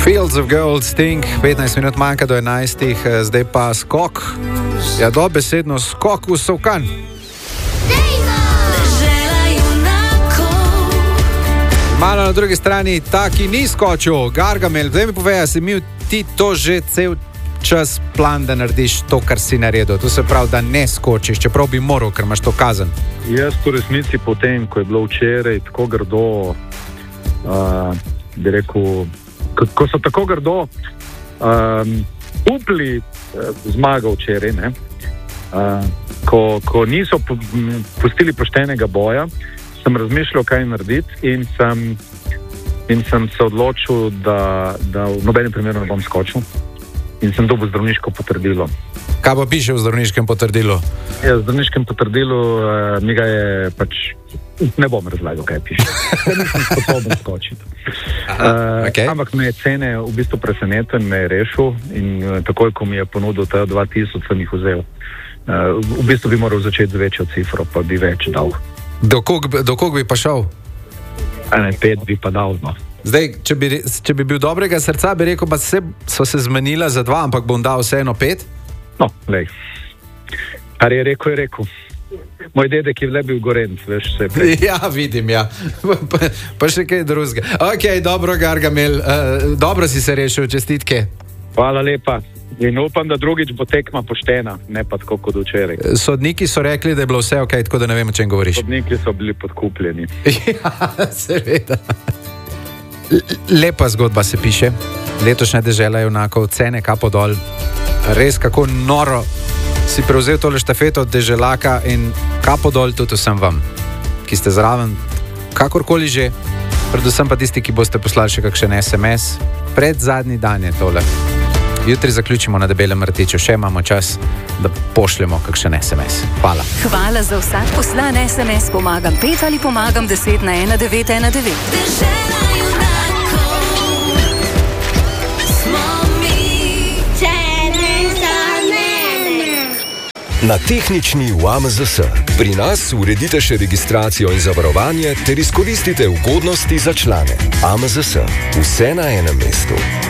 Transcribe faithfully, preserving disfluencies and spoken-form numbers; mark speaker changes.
Speaker 1: Fields of Gold, Sting, petnajst minut manjka do enajstih, zdaj pa skok. Ja, dobesedno skok v Sovkan. Malo na drugi strani, ta, ki ni skočil, Gargamel, zdaj mi povej, si imel ti to že cel čas plan, da narediš to, kar si naredil. To se pravi, da ne skočiš, čeprav bi moral, ker imaš to kazen.
Speaker 2: Jaz v resnici potem, ko je bilo včeraj tako grdo, uh, bi rekel, ko, ko so tako grdo um, upli uh, zmaga včeraj, ne? Uh, ko, ko niso pustili poštenega boja, sem razmišljal, kaj narediti in sem, in sem se odločil, da, da v nobenem primeru ne bom skočil. In sem dobil zdravniško potrdilo.
Speaker 1: Kaj pa piše v zdravniškem potrdilu?
Speaker 2: Ja, v zdravniškem potrdilu uh, mi ga je pač... Ne bom razlagal, kaj piše. Nisem sposoben skočiti. Uh, okay. Ampak me je cene v bistvu preseneten, me je rešil in uh, takoj, ko mi je ponudil ta dva tisoč, sem jih vzel. Uh, v bistvu bi moral začeti z večjo cifro, pa bi več dal.
Speaker 1: Do kog, do kog bi pa šel?
Speaker 2: A ne, pet bi pa dal, no.
Speaker 1: Zdaj, če bi, če bi bil dobrega srca, bi rekel, pa se, so se zmenila za dva, ampak bom dal vseeno pet?
Speaker 2: No, lej. Kar je rekel, je rekel. Moj dedek je le bil Gorenc, veš, se prej.
Speaker 1: Ja, vidim, ja. Pa, pa še kaj drugega. Ok, dobro, Gargamel, uh, dobro si se rešil, čestitke.
Speaker 2: Hvala lepa. In upam, da drugič bo tekma poštena, ne pa tako kot včeraj.
Speaker 1: Sodniki so rekli, da je bilo vse ok, tako da ne vem, o čem govoriš.
Speaker 2: Sodniki so bili podkupljeni.
Speaker 1: Ja, seveda. Lepa zgodba se piše. Letošnja dežela je enako, cene kapo dol. Res kako noro si prevzel tole štafeto od deželaka in kapo dol tudi vsem vam, ki ste zraven, kakorkoli že, predvsem pa tisti, ki boste poslali še kakšen es em es. Pred zadnji dan je tole. Jutri zaključimo na Debelem rtiču, še imamo čas, da pošljemo kakšen es em es. Hvala.
Speaker 3: Hvala za vsak poslan es em es. Pomagam pet ali pomagam deset na ena devet ena devet. Dežela junakov smo mi.
Speaker 4: Na tehnični v A M Z S. Pri nas uredite še registracijo in zavarovanje ter izkoristite ugodnosti za člane. A M Z S. Vse na enem mestu.